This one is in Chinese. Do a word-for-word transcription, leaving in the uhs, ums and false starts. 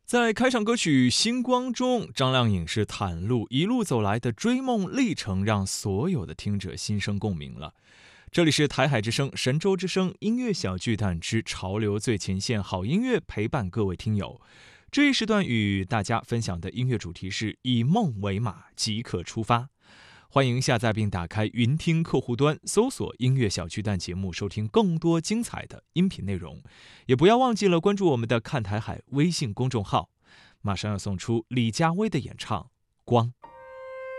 在开场歌曲《星光》中，张靓颖是袒露一路走来的追梦历程，让所有的听者心生共鸣了。这里是台海之声、神州之声音乐小巨蛋之潮流最前线，好音乐陪伴各位听友。这一时段与大家分享的音乐主题是以梦为马，即刻出发。欢迎下载并打开云听客户端，搜索音乐小巨蛋节目，收听更多精彩的音频内容。也不要忘记了关注我们的看台海微信公众号。马上要送出李佳薇的演唱《光》。